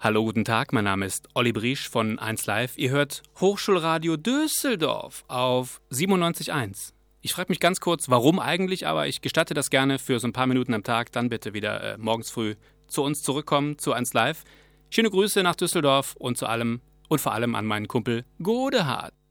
Hallo, guten Tag, mein Name ist Olli Briesch von 1Live. Ihr hört Hochschulradio Düsseldorf auf 97.1. Ich frage mich ganz kurz, warum eigentlich, aber ich gestatte das gerne für so ein paar Minuten am Tag. Dann bitte wieder morgens früh zu uns zurückkommen, zu 1Live. Schöne Grüße nach Düsseldorf und vor allem an meinen Kumpel Godehard.